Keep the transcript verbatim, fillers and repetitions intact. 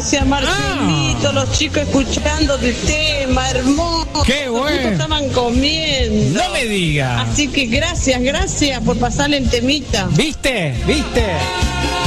gracias, Marcelito. Ah. Los chicos escuchando tu tema, hermoso. ¡Qué bueno! Estaban comiendo. No me digas. Así que gracias, gracias por pasarle el temita. ¿Viste? ¿Viste?